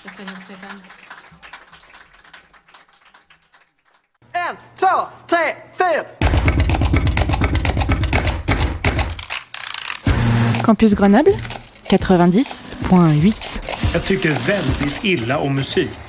Köszönjük szépen. 1, 2, 3, 4. Campus Grenoble 90.8. Jag tycker väldigt illa om musik.